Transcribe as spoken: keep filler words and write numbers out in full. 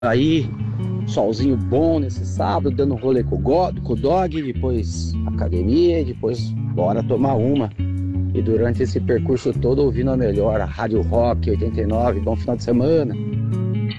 Aí, solzinho bom nesse sábado, dando um rolê com o, go- com o dog, depois academia e depois bora tomar uma. E durante esse percurso todo ouvindo a melhor, a Rádio Rock oitenta e nove, bom final de semana.